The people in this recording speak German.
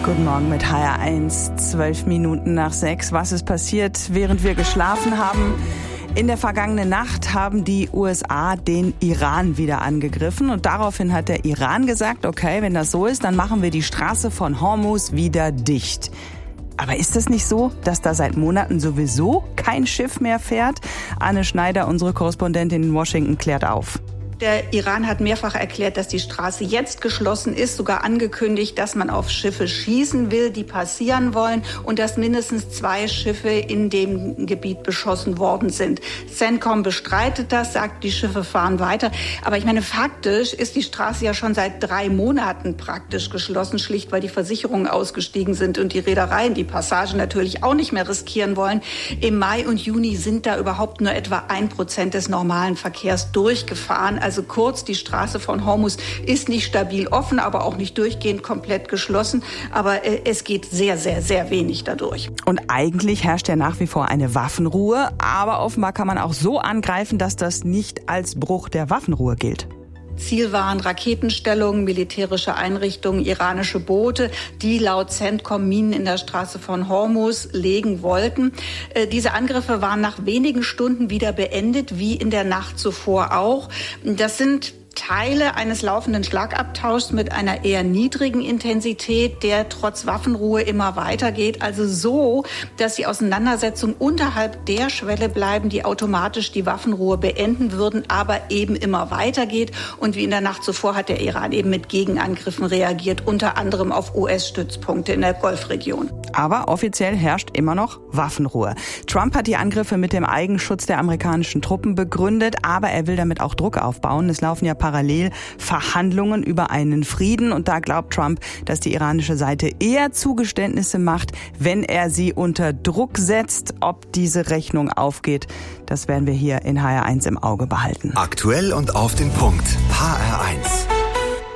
Guten Morgen mit HR1, 12 Minuten nach 6. Was ist passiert, während wir geschlafen haben? In der vergangenen Nacht haben die USA den Iran wieder angegriffen und daraufhin hat der Iran gesagt, okay, wenn das so ist, dann machen wir die Straße von Hormuz wieder dicht. Aber ist es nicht so, dass da seit Monaten sowieso kein Schiff mehr fährt? Anne Schneider, unsere Korrespondentin in Washington, klärt auf. Der Iran hat mehrfach erklärt, dass die Straße jetzt geschlossen ist, sogar angekündigt, dass man auf Schiffe schießen will, die passieren wollen und dass mindestens 2 Schiffe in dem Gebiet beschossen worden sind. CENTCOM bestreitet das, sagt, die Schiffe fahren weiter. Aber ich meine, faktisch ist die Straße ja schon seit 3 Monaten praktisch geschlossen, schlicht weil die Versicherungen ausgestiegen sind und die Reedereien die Passage natürlich auch nicht mehr riskieren wollen. Im Mai und Juni sind da überhaupt nur etwa 1% des normalen Verkehrs durchgefahren. Also kurz, die Straße von Hormuz ist nicht stabil offen, aber auch nicht durchgehend komplett geschlossen. Aber es geht sehr, sehr, sehr wenig dadurch. Und eigentlich herrscht ja nach wie vor eine Waffenruhe. Aber offenbar kann man auch so angreifen, dass das nicht als Bruch der Waffenruhe gilt. Ziel waren Raketenstellungen, militärische Einrichtungen, iranische Boote, die laut CENTCOM Minen in der Straße von Hormuz legen wollten. Diese Angriffe waren nach wenigen Stunden wieder beendet, wie in der Nacht zuvor auch. Das sind Teile eines laufenden Schlagabtauschs mit einer eher niedrigen Intensität, der trotz Waffenruhe immer weitergeht. Also so, dass die Auseinandersetzungen unterhalb der Schwelle bleiben, die automatisch die Waffenruhe beenden würden, aber eben immer weitergeht. Und wie in der Nacht zuvor hat der Iran eben mit Gegenangriffen reagiert, unter anderem auf US-Stützpunkte in der Golfregion. Aber offiziell herrscht immer noch Waffenruhe. Trump hat die Angriffe mit dem Eigenschutz der amerikanischen Truppen begründet, aber er will damit auch Druck aufbauen. Es laufen ja parallel Verhandlungen über einen Frieden und da glaubt Trump, dass die iranische Seite eher Zugeständnisse macht, wenn er sie unter Druck setzt. Ob diese Rechnung aufgeht, das werden wir hier in HR1 im Auge behalten. Aktuell und auf den Punkt. HR1.